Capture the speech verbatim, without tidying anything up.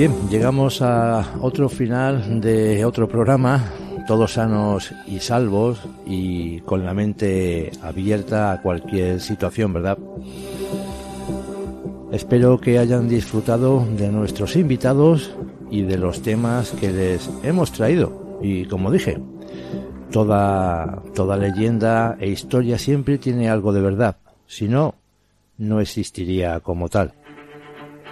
Bien, llegamos a otro final de otro programa, todos sanos y salvos y con la mente abierta a cualquier situación, ¿verdad? Espero que hayan disfrutado de nuestros invitados y de los temas que les hemos traído. Y como dije, toda, toda leyenda e historia siempre tiene algo de verdad. Si no, no existiría como tal.